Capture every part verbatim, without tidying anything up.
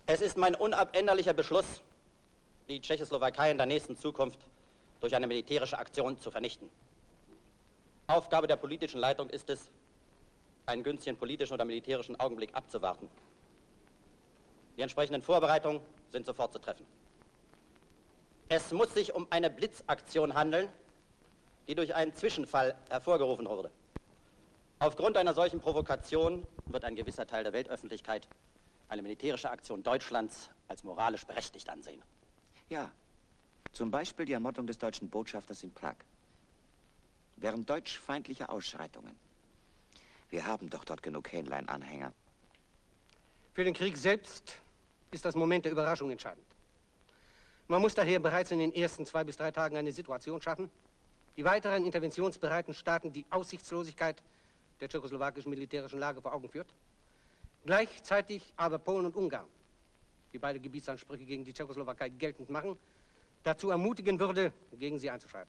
Es ist mein unabänderlicher Beschluss, die Tschechoslowakei in der nächsten Zukunft durch eine militärische Aktion zu vernichten. Aufgabe der politischen Leitung ist es, einen günstigen politischen oder militärischen Augenblick abzuwarten. Die entsprechenden Vorbereitungen sind sofort zu treffen. Es muss sich um eine Blitzaktion handeln, die durch einen Zwischenfall hervorgerufen wurde. Aufgrund einer solchen Provokation wird ein gewisser Teil der Weltöffentlichkeit eine militärische Aktion Deutschlands als moralisch berechtigt ansehen. Ja, zum Beispiel die Ermordung des deutschen Botschafters in Prag. Während deutschfeindlicher Ausschreitungen. Wir haben doch dort genug Hähnlein-Anhänger. Für den Krieg selbst ist das Moment der Überraschung entscheidend. Man muss daher bereits in den ersten zwei bis drei Tagen eine Situation schaffen, die weiteren interventionsbereiten Staaten die Aussichtslosigkeit der tschechoslowakischen militärischen Lage vor Augen führt. Gleichzeitig aber Polen und Ungarn, die beide Gebietsansprüche gegen die Tschechoslowakei geltend machen, dazu ermutigen würde, gegen sie einzuschreiten.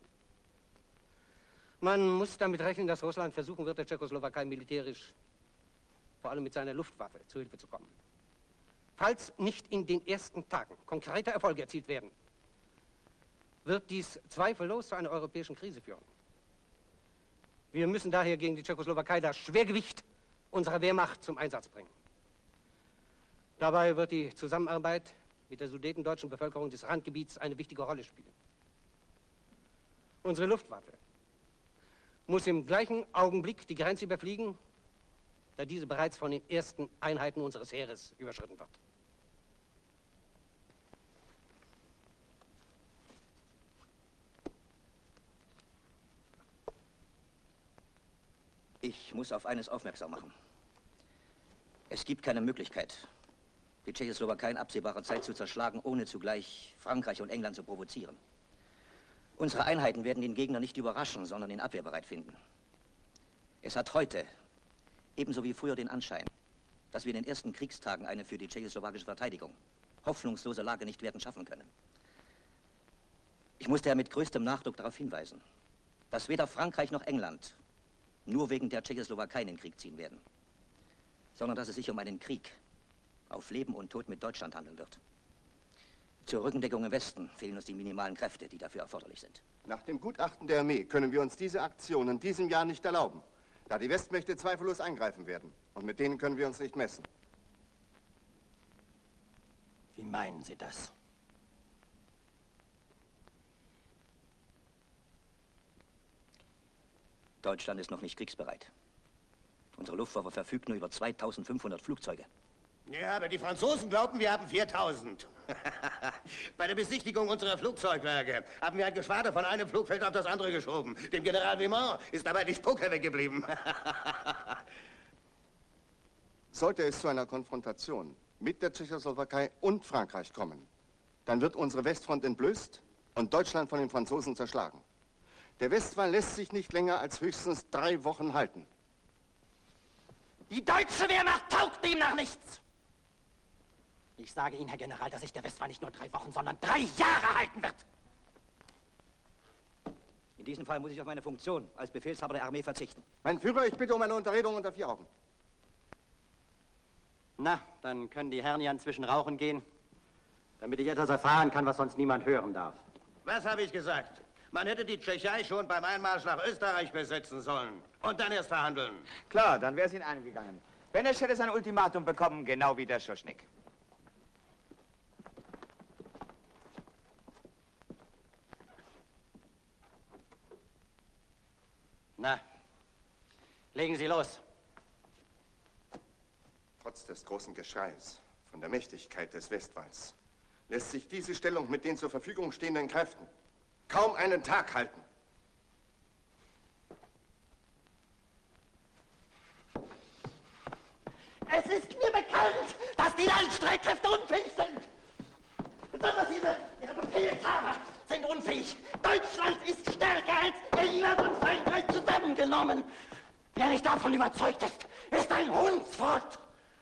Man muss damit rechnen, dass Russland versuchen wird, der Tschechoslowakei militärisch, vor allem mit seiner Luftwaffe, zu Hilfe zu kommen. Falls nicht in den ersten Tagen konkrete Erfolge erzielt werden, wird dies zweifellos zu einer europäischen Krise führen. Wir müssen daher gegen die Tschechoslowakei das Schwergewicht unserer Wehrmacht zum Einsatz bringen. Dabei wird die Zusammenarbeit mit der sudetendeutschen Bevölkerung des Randgebiets eine wichtige Rolle spielen. Unsere Luftwaffe muss im gleichen Augenblick die Grenze überfliegen, da diese bereits von den ersten Einheiten unseres Heeres überschritten wird. Ich muss auf eines aufmerksam machen. Es gibt keine Möglichkeit, die Tschechoslowakei in absehbarer Zeit zu zerschlagen, ohne zugleich Frankreich und England zu provozieren. Unsere Einheiten werden den Gegner nicht überraschen, sondern ihn abwehrbereit finden. Es hat heute, ebenso wie früher, den Anschein, dass wir in den ersten Kriegstagen eine für die tschechoslowakische Verteidigung hoffnungslose Lage nicht werden schaffen können. Ich muss daher mit größtem Nachdruck darauf hinweisen, dass weder Frankreich noch England nur wegen der Tschechoslowakei in den Krieg ziehen werden, sondern dass es sich um einen Krieg auf Leben und Tod mit Deutschland handeln wird. Zur Rückendeckung im Westen fehlen uns die minimalen Kräfte, die dafür erforderlich sind. Nach dem Gutachten der Armee können wir uns diese Aktion in diesem Jahr nicht erlauben, da die Westmächte zweifellos eingreifen werden. Und mit denen können wir uns nicht messen. Wie meinen Sie das? Deutschland ist noch nicht kriegsbereit. Unsere Luftwaffe verfügt nur über zweitausendfünfhundert Flugzeuge. Ja, aber die Franzosen glaubten, wir haben viertausend. Bei der Besichtigung unserer Flugzeugwerke haben wir ein Geschwader von einem Flugfeld auf das andere geschoben. Dem General Vimont ist dabei die Spucke weggeblieben. Sollte es zu einer Konfrontation mit der Tschechoslowakei und Frankreich kommen, dann wird unsere Westfront entblößt und Deutschland von den Franzosen zerschlagen. Der Westwall lässt sich nicht länger als höchstens drei Wochen halten. Die deutsche Wehrmacht taugt demnach nichts. Ich sage Ihnen, Herr General, dass sich der Westwall nicht nur drei Wochen, sondern drei Jahre halten wird. In diesem Fall muss ich auf meine Funktion als Befehlshaber der Armee verzichten. Mein Führer, ich bitte um eine Unterredung unter vier Augen. Na, dann können die Herren ja inzwischen rauchen gehen, damit ich etwas erfahren kann, was sonst niemand hören darf. Was habe ich gesagt? Man hätte die Tschechei schon beim Einmarsch nach Österreich besetzen sollen und dann erst verhandeln. Klar, dann wäre es Ihnen eingegangen. Benesch hätte sein Ultimatum bekommen, genau wie der Schuschnigg. Na, legen Sie los. Trotz des großen Geschreis von der Mächtigkeit des Westwalls lässt sich diese Stellung mit den zur Verfügung stehenden Kräften kaum einen Tag halten. Es ist mir bekannt, dass die Landstreitkräfte unfähig sind. Besonders diese, ihre Befehlshaber sind unfähig. Deutschland ist stärker als England und Frankreich zusammengenommen. Wer nicht davon überzeugt ist, ist ein Hundsfort.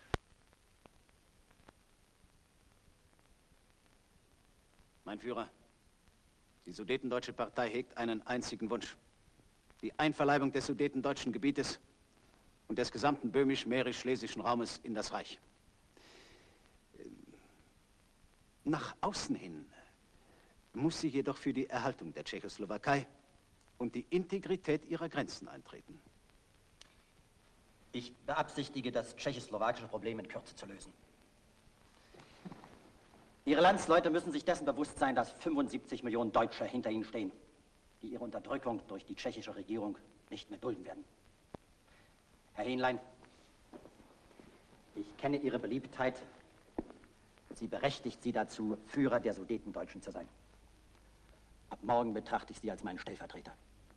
Mein Führer, die Sudetendeutsche Partei hegt einen einzigen Wunsch. Die Einverleibung des sudetendeutschen Gebietes und des gesamten böhmisch-mährisch-schlesischen Raumes in das Reich. Nach außen hin muss sie jedoch für die Erhaltung der Tschechoslowakei und die Integrität ihrer Grenzen eintreten. Ich beabsichtige, das tschechoslowakische Problem in Kürze zu lösen. Ihre Landsleute müssen sich dessen bewusst sein, dass fünfundsiebzig Millionen Deutsche hinter ihnen stehen, die ihre Unterdrückung durch die tschechische Regierung nicht mehr dulden werden. Herr Hähnlein, ich kenne Ihre Beliebtheit. Sie berechtigt Sie dazu, Führer der Sudetendeutschen zu sein. Ab morgen betrachte ich Sie als meinen Stellvertreter.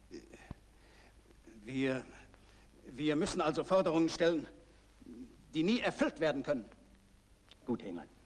Wir, wir müssen also Forderungen stellen, die nie erfüllt werden können. Gut, Hähnlein.